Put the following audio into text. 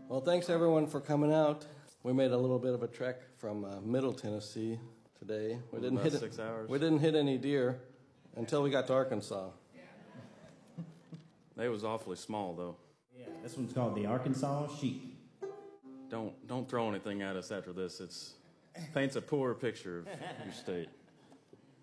Well, thanks everyone for coming out. We made a little bit of a trek from Middle Tennessee today. We didn't hit 6 hours. We didn't hit any deer until we got to Arkansas. They was awfully small though. Yeah, this one's called the Arkansas Sheep. Don't throw anything at us after this. It paints a poor picture of your state.